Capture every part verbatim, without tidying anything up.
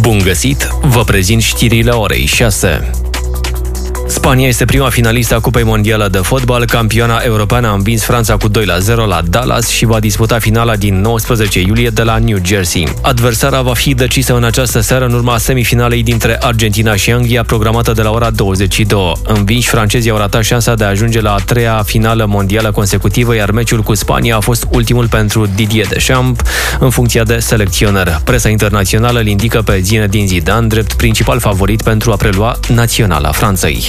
Bun găsit! Vă prezint știrile orei șase. Spania este prima finalistă a Cupei Mondiale de Fotbal. Campioana europeană a învins Franța cu doi la zero la Dallas și va disputa finala din nouăsprezece iulie de la New Jersey. Adversara va fi decisă în această seară în urma semifinalei dintre Argentina și Anglia, programată de la ora douăzeci și două. Învinși, francezii au ratat șansa de a ajunge la a treia finală mondială consecutivă, iar meciul cu Spania a fost ultimul pentru Didier Deschamps în funcția de selecționer. Presa internațională îl indică pe Zinedine Zidane drept principal favorit pentru a prelua naționala Franței.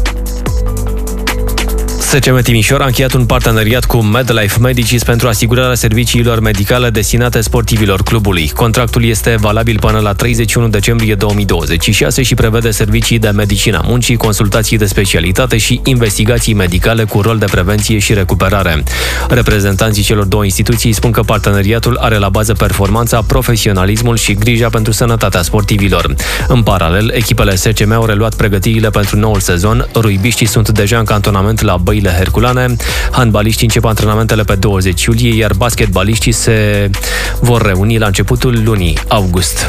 S C M Timișoara a încheiat un parteneriat cu MedLife Medicis pentru asigurarea serviciilor medicale destinate sportivilor clubului. Contractul este valabil până la treizeci și unu decembrie două mii douăzeci și șase și prevede servicii de medicină muncii, consultații de specialitate și investigații medicale cu rol de prevenție și recuperare. Reprezentanții celor două instituții spun că parteneriatul are la bază performanța, profesionalismul și grija pentru sănătatea sportivilor. În paralel, echipele S C M au reluat pregătirile pentru noul sezon. Ruibiștii sunt deja în cantonament la Băile Herculane, handbaliștii încep antrenamentele pe douăzeci iulie, iar basketbaliștii se vor reuni la începutul lunii august.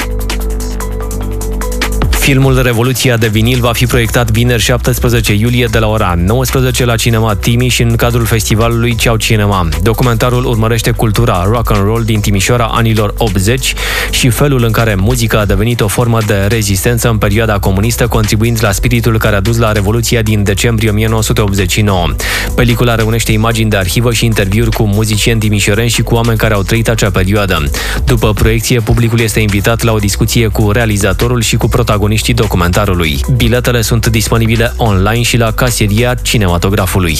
Filmul Revoluția de vinil va fi proiectat vineri șaptesprezece iulie de la ora nouăsprezece la Cinema Timiș în cadrul festivalului Ceau Cinema. Documentarul urmărește cultura rock and roll din Timișoara anilor optzeci și felul în care muzica a devenit o formă de rezistență în perioada comunistă, contribuind la spiritul care a dus la Revoluția din decembrie o mie nouă sute optzeci și nouă. Pelicula reunește imagini de arhivă și interviuri cu muzicieni timișoreni și cu oameni care au trăit acea perioadă. După proiecție, publicul este invitat la o discuție cu realizatorul și cu protagoniștii documentarului. Biletele sunt disponibile online și la caseria cinematografului.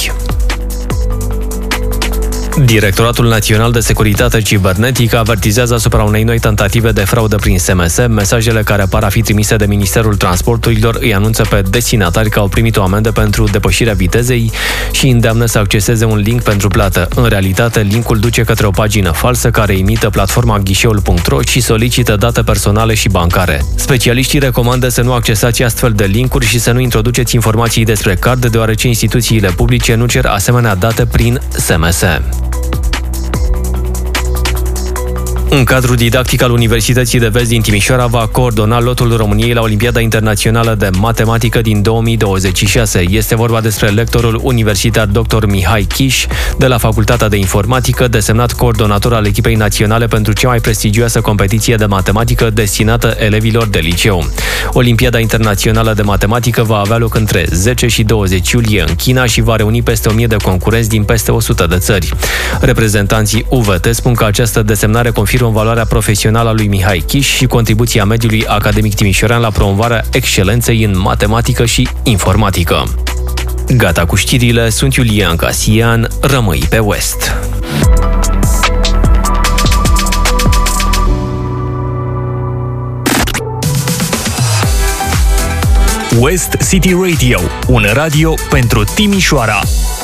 Directoratul Național de Securitate Cibernetică avertizează asupra unei noi tentative de fraudă prin S M S. Mesajele care par a fi trimise de Ministerul Transporturilor îi anunță pe destinatari că au primit o amendă pentru depășirea vitezei și îndeamnă să acceseze un link pentru plată. În realitate, linkul duce către o pagină falsă care imită platforma ghișeul punct ro și solicită date personale și bancare. Specialiștii recomandă să nu accesați astfel de linkuri și să nu introduceți informații despre card, deoarece instituțiile publice nu cer asemenea date prin S M S. Un cadru didactic al Universității de Vest din Timișoara va coordona lotul României la Olimpiada Internațională de Matematică din două mii douăzeci și șase. Este vorba despre lectorul universitar doctor Mihai Chiș de la Facultatea de Informatică, desemnat coordonator al echipei naționale pentru cea mai prestigioasă competiție de matematică destinată elevilor de liceu. Olimpiada Internațională de Matematică va avea loc între zece și douăzeci iulie în China și va reuni peste o mie de concurenți din peste o sută de țări. Reprezentanții U V T spun că această desemnare confirmă în valoarea profesională a lui Mihai Chiș și contribuția mediului academic timișorean la promovarea excelenței în matematică și informatică. Gata cu știrile, sunt Iulian Casian, rămâi pe West. West City Radio, un radio pentru Timișoara.